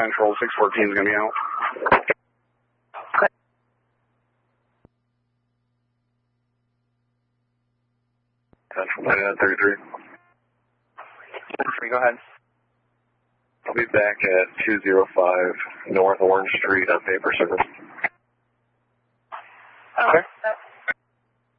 Central, 614 is going to be out. Central 9933. Go ahead. I'll be back at 205 North Orange Street on paper service. Okay.